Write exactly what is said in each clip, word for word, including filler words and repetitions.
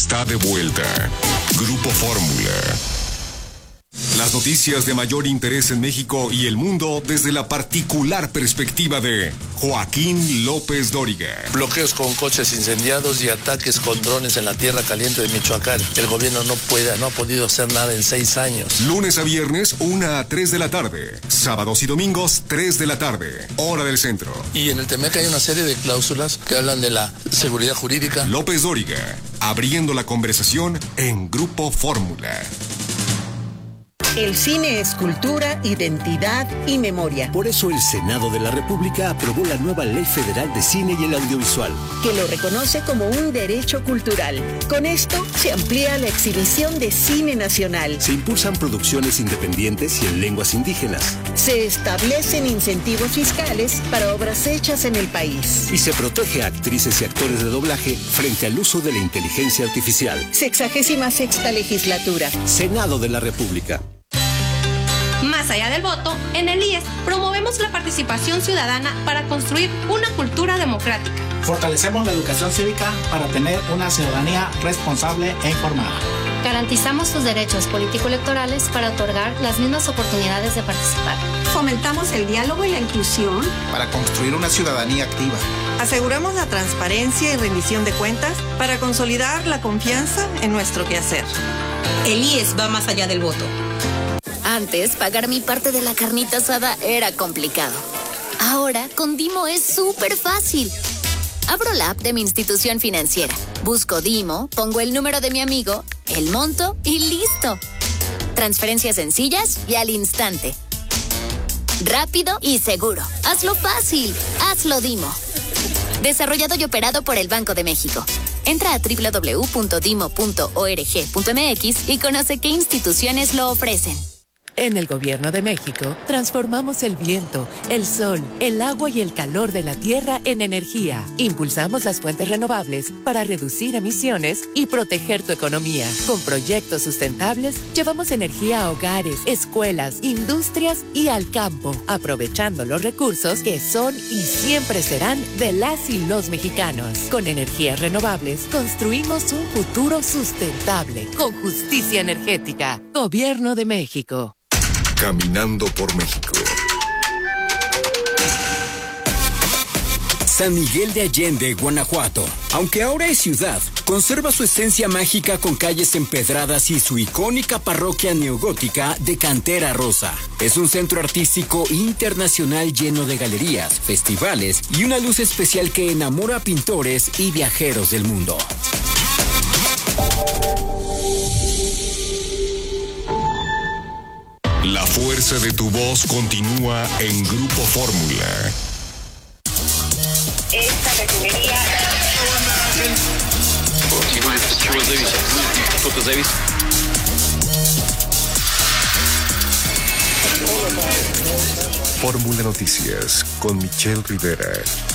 está de vuelta. Grupo Fórmula. Las noticias de mayor interés en México y el mundo desde la particular perspectiva de Joaquín López Dóriga. Bloqueos con coches incendiados y ataques con drones en la tierra caliente de Michoacán. El gobierno no puede, no ha podido hacer nada en seis años. Lunes a viernes, una a tres de la tarde. Sábados y domingos, tres de la tarde. Hora del centro. Y en el Temec hay una serie de cláusulas que hablan de la seguridad jurídica. López Dóriga, abriendo la conversación en Grupo Fórmula. El cine es cultura, identidad y memoria. Por eso el Senado de la República aprobó la nueva Ley Federal de Cine y el Audiovisual, que lo reconoce como un derecho cultural. Con esto se amplía la exhibición de cine nacional. Se impulsan producciones independientes y en lenguas indígenas. Se establecen incentivos fiscales para obras hechas en el país. Y se protege a actrices y actores de doblaje frente al uso de la inteligencia artificial. Sexagésima sexta legislatura. Senado de la República. Más allá del voto, en el I E S promovemos la participación ciudadana para construir una cultura democrática. Fortalecemos la educación cívica para tener una ciudadanía responsable e informada. Garantizamos sus derechos político-electorales para otorgar las mismas oportunidades de participar. Fomentamos el diálogo y la inclusión para construir una ciudadanía activa. Aseguramos la transparencia y rendición de cuentas para consolidar la confianza en nuestro quehacer. El I E S va más allá del voto. Antes, pagar mi parte de la carnita asada era complicado. Ahora, con Dimo es súper fácil. Abro la app de mi institución financiera, busco Dimo, pongo el número de mi amigo, el monto y listo. Transferencias sencillas y al instante. Rápido y seguro. Hazlo fácil. Hazlo Dimo. Desarrollado y operado por el Banco de México. Entra a doble u doble u doble u punto dimo punto org punto m x y conoce qué instituciones lo ofrecen. En el Gobierno de México, transformamos el viento, el sol, el agua y el calor de la tierra en energía. Impulsamos las fuentes renovables para reducir emisiones y proteger tu economía. Con proyectos sustentables, llevamos energía a hogares, escuelas, industrias y al campo, aprovechando los recursos que son y siempre serán de las y los mexicanos. Con energías renovables, construimos un futuro sustentable, con justicia energética. Gobierno de México. Caminando por México. San Miguel de Allende, Guanajuato. Aunque ahora es ciudad, conserva su esencia mágica con calles empedradas y su icónica parroquia neogótica de cantera rosa. Es un centro artístico internacional lleno de galerías, festivales y una luz especial que enamora a pintores y viajeros del mundo. La fuerza de tu voz continúa en Grupo Fórmula. Esta refinería... Fórmula Noticias con Michelle Rivera.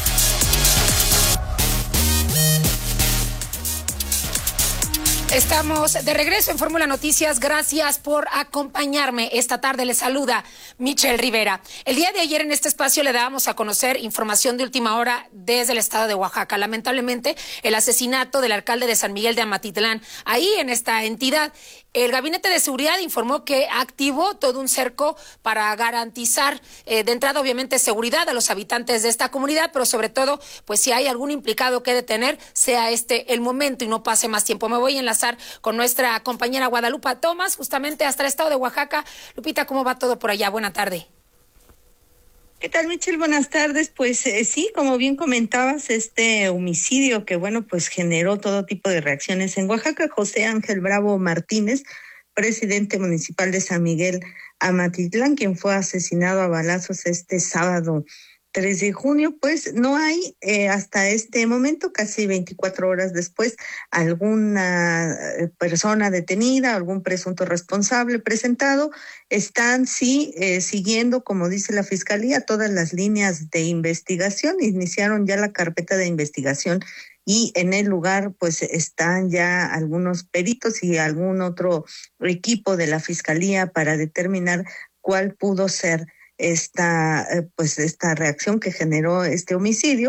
Estamos de regreso en Fórmula Noticias. Gracias por acompañarme. Esta tarde les saluda Michelle Rivera. El día de ayer en este espacio le dábamos a conocer información de última hora desde el estado de Oaxaca. Lamentablemente, el asesinato del alcalde de San Miguel de Amatitlán, ahí en esta entidad. El Gabinete de Seguridad informó que activó todo un cerco para garantizar eh, de entrada, obviamente, seguridad a los habitantes de esta comunidad, pero sobre todo, pues si hay algún implicado que detener, sea este el momento y no pase más tiempo. Me voy a enlazar con nuestra compañera Guadalupe Tomás, justamente hasta el estado de Oaxaca. Lupita, ¿cómo va todo por allá? Buena tarde. ¿Qué tal, Michelle? Buenas tardes. Pues eh, sí, como bien comentabas, este homicidio que, bueno, pues generó todo tipo de reacciones en Oaxaca. José Ángel Bravo Martínez, presidente municipal de San Miguel Amatitlán, quien fue asesinado a balazos este sábado tres de junio, pues no hay eh, hasta este momento, casi veinticuatro horas después, alguna persona detenida, algún presunto responsable presentado. Están sí eh, siguiendo, como dice la Fiscalía, todas las líneas de investigación. Iniciaron ya la carpeta de investigación y en el lugar pues están ya algunos peritos y algún otro equipo de la Fiscalía para determinar cuál pudo ser esta pues esta reacción que generó este homicidio.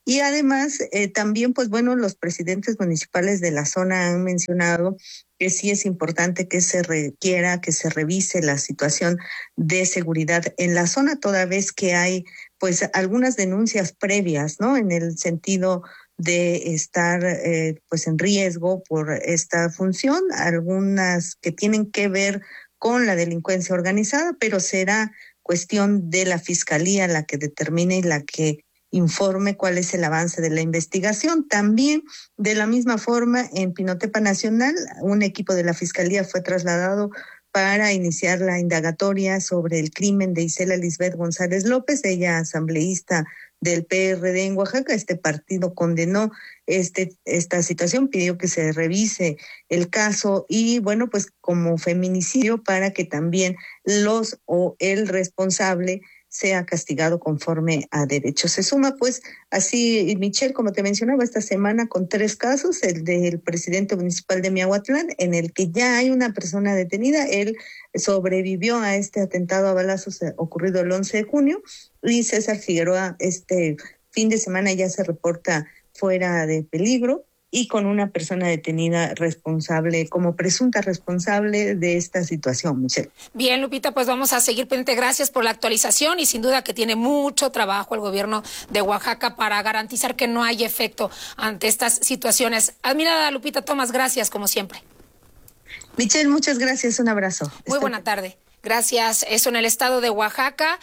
Y además, eh, también, pues bueno, los presidentes municipales de la zona han mencionado que sí es importante que se requiera, que se revise la situación de seguridad en la zona, toda vez que hay pues algunas denuncias previas, ¿no? En el sentido de estar eh, pues en riesgo por esta función, algunas que tienen que ver con la delincuencia organizada, pero será cuestión de la Fiscalía la que determine y la que informe cuál es el avance de la investigación. También, de la misma forma, en Pinotepa Nacional, un equipo de la Fiscalía fue trasladado para iniciar la indagatoria sobre el crimen de Isela Lisbeth González López, ella asambleísta del P R D en Oaxaca. Este partido condenó este esta situación, pidió que se revise el caso y, bueno, pues como feminicidio para que también los o el responsable sea castigado conforme a derecho. Se suma, pues, así, Michelle, como te mencionaba, esta semana con tres casos, el del presidente municipal de Miahuatlán, en el que ya hay una persona detenida. Él sobrevivió a este atentado a balazos ocurrido el once de junio, y César Figueroa este fin de semana ya se reporta fuera de peligro, y con una persona detenida responsable, como presunta responsable de esta situación, Michelle. Bien, Lupita, pues vamos a seguir pendiente. Gracias por la actualización y sin duda que tiene mucho trabajo el gobierno de Oaxaca para garantizar que no haya efecto ante estas situaciones. Admirada Lupita Tomás, gracias como siempre. Michelle, muchas gracias, un abrazo. Muy Estoy... buena tarde. Gracias. Eso en el estado de Oaxaca.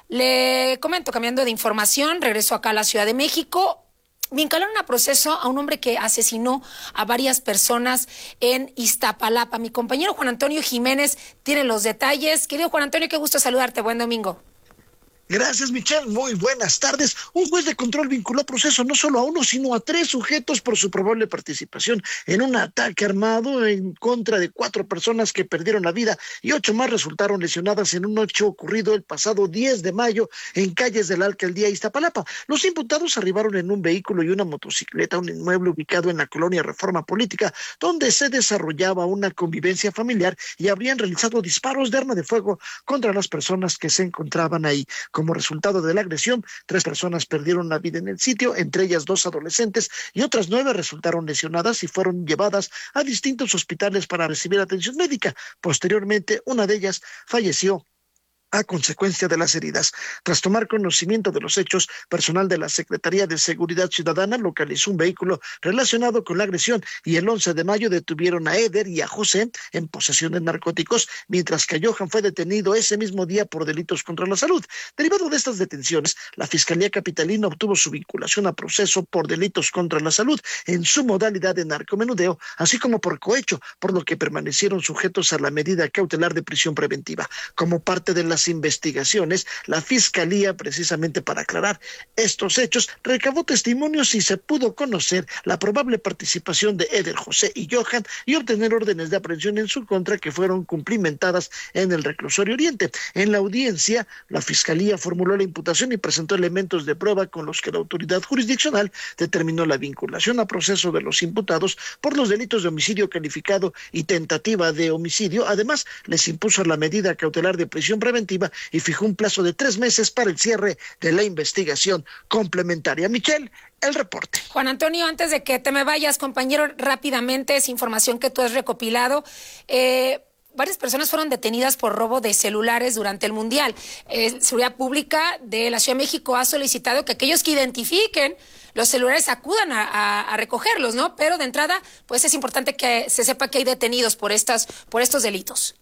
Le comento, cambiando de información, regreso acá a la Ciudad de México. Vincularon a proceso a un hombre que asesinó a varias personas en Iztapalapa. Mi compañero Juan Antonio Jiménez tiene los detalles. Querido Juan Antonio, qué gusto saludarte. Buen domingo. Gracias, Michelle. Muy buenas tardes. Un juez de control vinculó a proceso no solo a uno, sino a tres sujetos por su probable participación en un ataque armado en contra de cuatro personas que perdieron la vida y ocho más resultaron lesionadas en un hecho ocurrido el pasado diez de mayo en calles de la alcaldía Iztapalapa. Los imputados arribaron en un vehículo y una motocicleta a un inmueble ubicado en la colonia Reforma Política, donde se desarrollaba una convivencia familiar, y habrían realizado disparos de arma de fuego contra las personas que se encontraban ahí. Como resultado de la agresión, tres personas perdieron la vida en el sitio, entre ellas dos adolescentes, y otras nueve resultaron lesionadas y fueron llevadas a distintos hospitales para recibir atención médica. Posteriormente, una de ellas falleció a consecuencia de las heridas. Tras tomar conocimiento de los hechos, personal de la Secretaría de Seguridad Ciudadana localizó un vehículo relacionado con la agresión y el once de mayo detuvieron a Eder y a José en posesión de narcóticos, mientras que Johan fue detenido ese mismo día por delitos contra la salud. Derivado de estas detenciones, la Fiscalía Capitalina obtuvo su vinculación a proceso por delitos contra la salud en su modalidad de narcomenudeo, así como por cohecho, por lo que permanecieron sujetos a la medida cautelar de prisión preventiva. Como parte de las investigaciones, la Fiscalía, precisamente para aclarar estos hechos, recabó testimonios y se pudo conocer la probable participación de Eder, José y Johan, y obtener órdenes de aprehensión en su contra que fueron cumplimentadas en el Reclusorio Oriente. En la audiencia, la Fiscalía formuló la imputación y presentó elementos de prueba con los que la autoridad jurisdiccional determinó la vinculación a proceso de los imputados por los delitos de homicidio calificado y tentativa de homicidio. Además, les impuso la medida cautelar de prisión preventiva y fijó un plazo de tres meses para el cierre de la investigación complementaria. Michelle, el reporte. Juan Antonio, antes de que te me vayas, compañero, rápidamente, es información que tú has recopilado. Eh, varias personas fueron detenidas por robo de celulares durante el Mundial. Eh, Seguridad Pública de la Ciudad de México ha solicitado que aquellos que identifiquen los celulares acudan a, a, a recogerlos, ¿no? Pero de entrada, pues es importante que se sepa que hay detenidos por estas, por estos delitos.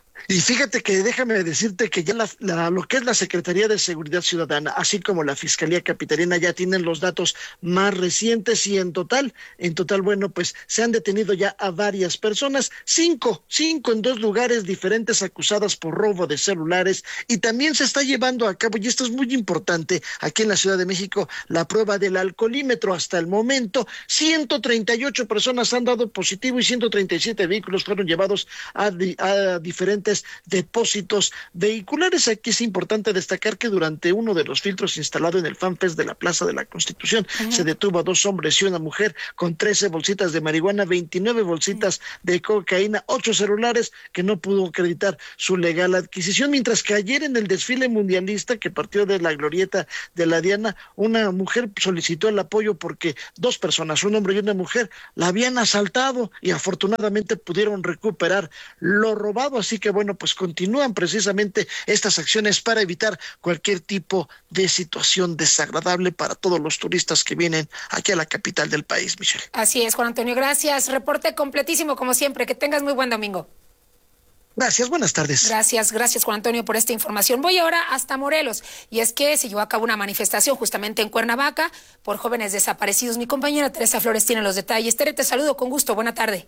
Y fíjate que déjame decirte que ya la, la, lo que es la Secretaría de Seguridad Ciudadana, así como la Fiscalía Capitalina, ya tienen los datos más recientes y en total, en total, bueno, pues se han detenido ya a varias personas, cinco, cinco en dos lugares diferentes acusadas por robo de celulares, y también se está llevando a cabo, y esto es muy importante, aquí en la Ciudad de México, la prueba del alcoholímetro. Hasta el momento, ciento treinta y ocho personas han dado positivo y ciento treinta y siete vehículos fueron llevados a, a diferentes diferentes depósitos vehiculares. Aquí es importante destacar que durante uno de los filtros instalado en el FanFest de la Plaza de la Constitución, uh-huh, se detuvo a dos hombres y una mujer con trece bolsitas de marihuana, veintinueve bolsitas uh-huh. de cocaína, ocho celulares que no pudo acreditar su legal adquisición, mientras que ayer en el desfile mundialista que partió de la glorieta de la Diana, una mujer solicitó el apoyo porque dos personas, un hombre y una mujer, la habían asaltado y afortunadamente pudieron recuperar lo robado. Así que bueno, pues continúan precisamente estas acciones para evitar cualquier tipo de situación desagradable para todos los turistas que vienen aquí a la capital del país, Michelle. Así es, Juan Antonio, gracias. Reporte completísimo como siempre. Que tengas muy buen domingo. Gracias, buenas tardes. Gracias, gracias Juan Antonio por esta información. Voy ahora hasta Morelos, y es que se llevó a cabo una manifestación justamente en Cuernavaca por jóvenes desaparecidos. Mi compañera Teresa Flores tiene los detalles. Tere, te saludo con gusto, buena tarde.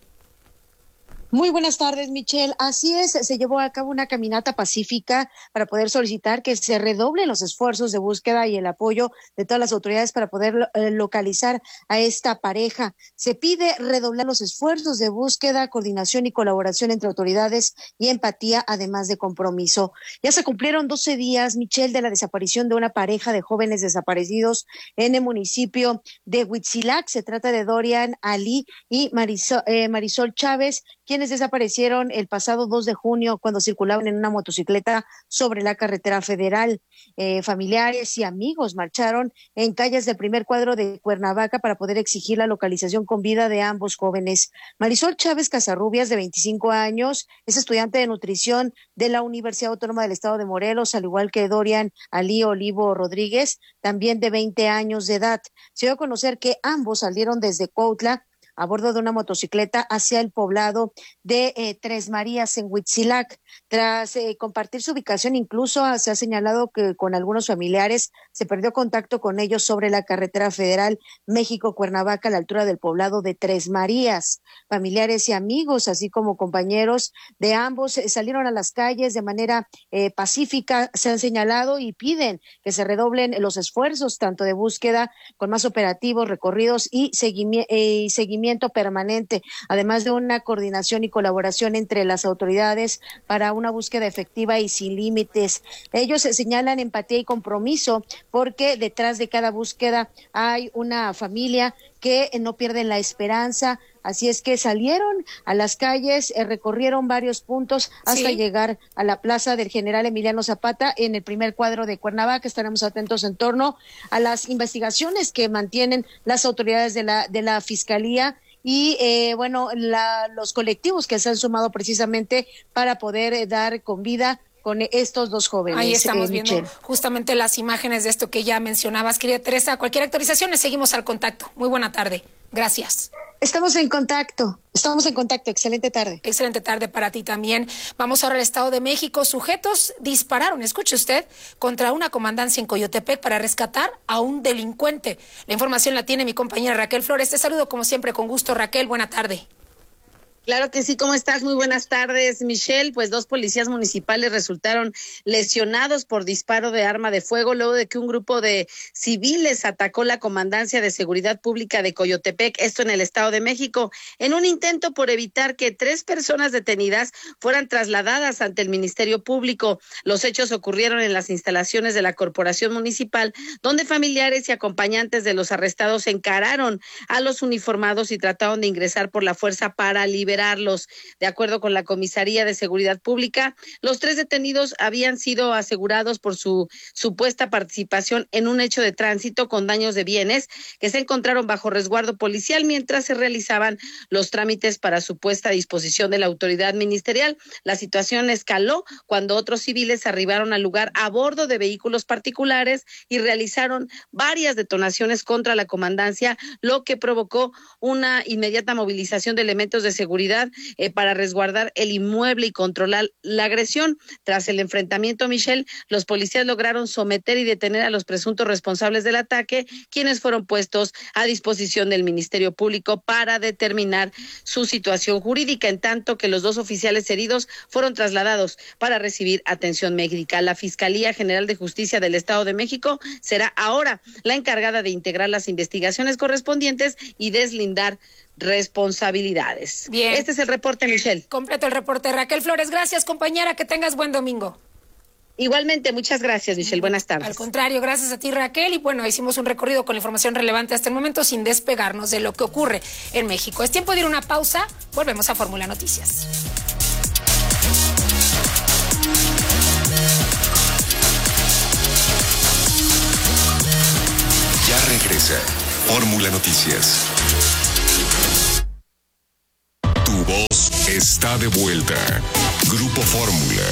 Muy buenas tardes, Michelle. Así es, se llevó a cabo una caminata pacífica para poder solicitar que se redoblen los esfuerzos de búsqueda y el apoyo de todas las autoridades para poder eh, localizar a esta pareja. Se pide redoblar los esfuerzos de búsqueda, coordinación y colaboración entre autoridades y empatía, además de compromiso. Ya se cumplieron doce días, Michelle, de la desaparición de una pareja de jóvenes desaparecidos en el municipio de Huitzilac. Se trata de Dorian Ali y Marisol, eh, Marisol Chávez, quienes desaparecieron el pasado dos de junio cuando circulaban en una motocicleta sobre la carretera federal. Eh, familiares y amigos marcharon en calles del primer cuadro de Cuernavaca para poder exigir la localización con vida de ambos jóvenes. Marisol Chávez Casarrubias, de veinticinco años, es estudiante de nutrición de la Universidad Autónoma del Estado de Morelos, al igual que Dorian Ali Olivo Rodríguez, también de veinte años de edad. Se dio a conocer que ambos salieron desde Cuautla a bordo de una motocicleta hacia el poblado de eh, Tres Marías en Huitzilac. Tras eh, compartir su ubicación, incluso se ha señalado que con algunos familiares se perdió contacto con ellos sobre la carretera federal México-Cuernavaca a la altura del poblado de Tres Marías. Familiares y amigos, así como compañeros de ambos, eh, salieron a las calles de manera eh, pacífica, se han señalado, y piden que se redoblen los esfuerzos tanto de búsqueda con más operativos, recorridos y seguimiento, eh, seguimiento permanente, además de una coordinación y colaboración entre las autoridades para una búsqueda efectiva y sin límites. Ellos señalan empatía y compromiso porque detrás de cada búsqueda hay una familia que no pierden la esperanza. Así es que salieron a las calles, eh, recorrieron varios puntos hasta ¿Sí? llegar a la plaza del General Emiliano Zapata en el primer cuadro de Cuernavaca. Estaremos atentos en torno a las investigaciones que mantienen las autoridades de la de la Fiscalía y eh, bueno, la, los colectivos que se han sumado precisamente para poder eh, dar con vida con estos dos jóvenes. Ahí estamos eh, viendo justamente las imágenes de esto que ya mencionabas, querida Teresa. Cualquier actualización, les seguimos al contacto. Muy buena tarde. Gracias. Estamos en contacto, estamos en contacto. Excelente tarde. Excelente tarde para ti también. Vamos ahora al Estado de México. Sujetos dispararon, escuche usted, contra una comandancia en Coyotepec para rescatar a un delincuente. La información la tiene mi compañera Raquel Flores. Te saludo como siempre con gusto, Raquel. Buena tarde. Claro que sí, ¿cómo estás? Muy buenas tardes, Michelle. Pues dos policías municipales resultaron lesionados por disparo de arma de fuego luego de que un grupo de civiles atacó la Comandancia de Seguridad Pública de Coyotepec, esto en el Estado de México, en un intento por evitar que tres personas detenidas fueran trasladadas ante el Ministerio Público. Los hechos ocurrieron en las instalaciones de la Corporación Municipal, donde familiares y acompañantes de los arrestados encararon a los uniformados y trataron de ingresar por la fuerza para liberarlos. De acuerdo con la Comisaría de Seguridad Pública, los tres detenidos habían sido asegurados por su supuesta participación en un hecho de tránsito con daños de bienes que se encontraron bajo resguardo policial mientras se realizaban los trámites para su puesta a disposición de la autoridad ministerial. La situación escaló cuando otros civiles arribaron al lugar a bordo de vehículos particulares y realizaron varias detonaciones contra la comandancia, lo que provocó una inmediata movilización de elementos de seguridad Eh, para resguardar el inmueble y controlar la agresión. Tras el enfrentamiento, Michelle, los policías lograron someter y detener a los presuntos responsables del ataque, quienes fueron puestos a disposición del Ministerio Público para determinar su situación jurídica, en tanto que los dos oficiales heridos fueron trasladados para recibir atención médica. La Fiscalía General de Justicia del Estado de México será ahora la encargada de integrar las investigaciones correspondientes y deslindar responsabilidades. Bien. Este es el reporte, Michelle. Completo el reporte. Raquel Flores, gracias, compañera. Que tengas buen domingo. Igualmente, muchas gracias, Michelle. Buenas tardes. Al contrario, gracias a ti, Raquel. Y bueno, hicimos un recorrido con la información relevante hasta el momento sin despegarnos de lo que ocurre en México. Es tiempo de ir a una pausa. Volvemos a Fórmula Noticias. Ya regresa Fórmula Noticias. Tu voz está de vuelta. Grupo Fórmula.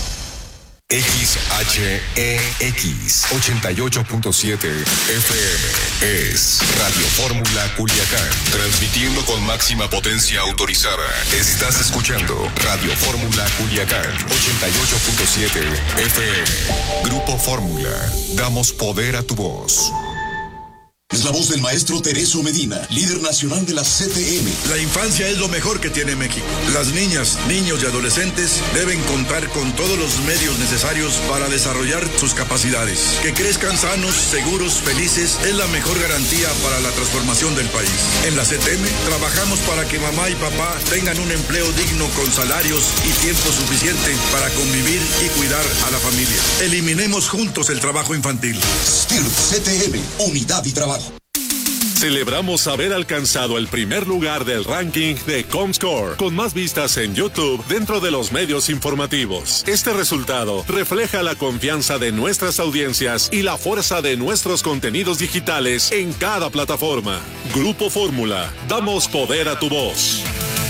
X H E X ochenta y ocho punto siete F M es Radio Fórmula Culiacán, transmitiendo con máxima potencia autorizada. Estás escuchando Radio Fórmula Culiacán ochenta y ocho punto siete F M. Grupo Fórmula, damos poder a tu voz. Es la voz del maestro Tereso Medina, líder nacional de la C T M. La infancia es lo mejor que tiene México. Las niñas, niños y adolescentes deben contar con todos los medios necesarios para desarrollar sus capacidades. Que crezcan sanos, seguros, felices es la mejor garantía para la transformación del país. En la C T M trabajamos para que mamá y papá tengan un empleo digno con salarios y tiempo suficiente para convivir y cuidar a la familia. Eliminemos juntos el trabajo infantil. S T I R C T M, unidad y trabajo. Celebramos haber alcanzado el primer lugar del ranking de Comscore, con más vistas en YouTube dentro de los medios informativos. Este resultado refleja la confianza de nuestras audiencias y la fuerza de nuestros contenidos digitales en cada plataforma. Grupo Fórmula, damos poder a tu voz.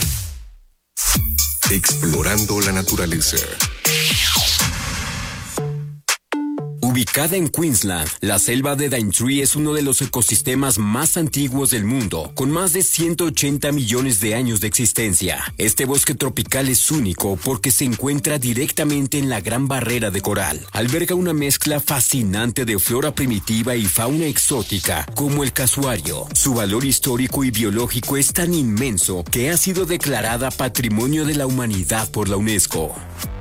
Explorando la naturaleza. Ubicada en Queensland, la selva de Daintree es uno de los ecosistemas más antiguos del mundo, con más de ciento ochenta millones de años de existencia. Este bosque tropical es único porque se encuentra directamente en la Gran Barrera de Coral. Alberga una mezcla fascinante de flora primitiva y fauna exótica, como el casuario. Su valor histórico y biológico es tan inmenso que ha sido declarada Patrimonio de la Humanidad por la UNESCO.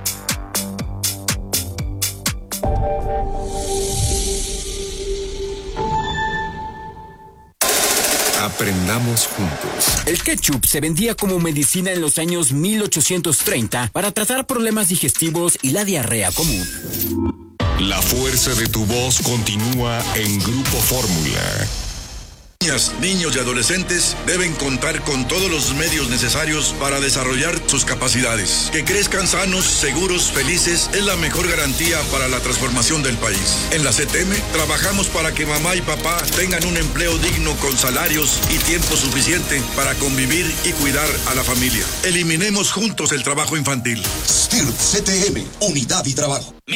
Aprendamos juntos. El ketchup se vendía como medicina en los años mil ochocientos treinta para tratar problemas digestivos y la diarrea común. La fuerza de tu voz continúa en Grupo Fórmula. Niñas, niños y adolescentes deben contar con todos los medios necesarios para desarrollar sus capacidades. Que crezcan sanos, seguros, felices es la mejor garantía para la transformación del país. En la C T M trabajamos para que mamá y papá tengan un empleo digno con salarios y tiempo suficiente para convivir y cuidar a la familia. Eliminemos juntos el trabajo infantil. S T I R C T M, unidad y trabajo.